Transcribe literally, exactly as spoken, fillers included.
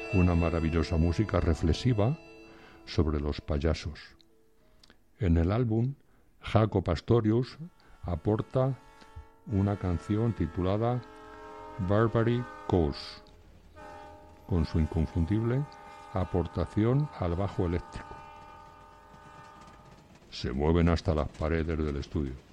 una maravillosa música reflexiva sobre los payasos. En el álbum, Jaco Pastorius aporta una canción titulada Barbary Coast, con su inconfundible aportación al bajo eléctrico. Se mueven hasta las paredes del estudio.